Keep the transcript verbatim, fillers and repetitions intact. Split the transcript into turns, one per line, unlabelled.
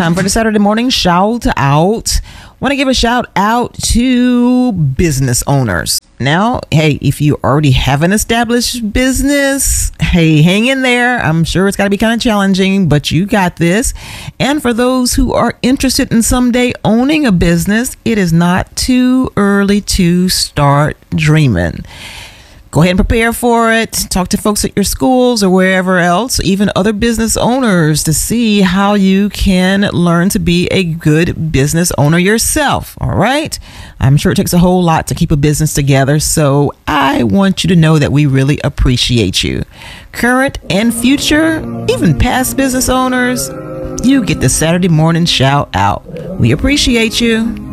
Time for the Saturday morning shout out. Want to give a shout out to business owners. Now, hey, if you already have an established business, hey, hang in there. I'm sure it's got to be kind of challenging, but you got this. And for those who are interested in someday owning a business, it is not too early to start dreaming. Go ahead and prepare for it. Talk to folks at your schools or wherever else, even other business owners, to see how you can learn to be a good business owner yourself. All right. I'm sure it takes a whole lot to keep a business together. So I want you to know that we really appreciate you. Current and future, even past business owners, you get the Saturday morning shout out. We appreciate you.